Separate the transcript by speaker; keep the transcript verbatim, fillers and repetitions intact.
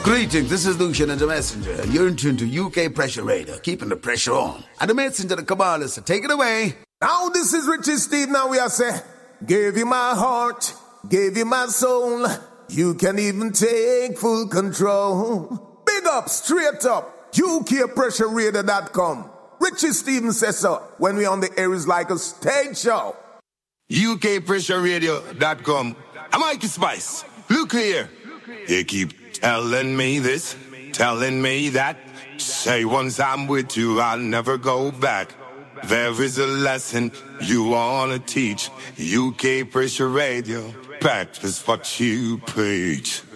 Speaker 1: Greetings, this is Lucian and the Messenger, and you're in tune to U K Pressure Radio, keeping the pressure on. And the Messenger, the Kabbalah, so take it away.
Speaker 2: Now this is Richie Steve, now we are say, gave you my heart, gave you my soul, you can even take full control. Big up, straight up, U K Pressure Radio dot com. Richie Stevens says so, when we on the air is like a stage show.
Speaker 3: U K Pressure Radio dot com. I'm Mikey Spice. Look here. You keep telling me this, telling me that. Say once I'm with you, I'll never go back. There is a lesson you wanna teach. U K Pressure Radio, practice what you preach.